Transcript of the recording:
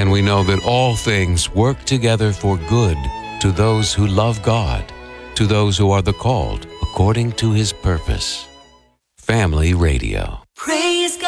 And we know that all things work together for good to those who love God, to those who are the called according to His purpose. Family Radio. Praise God.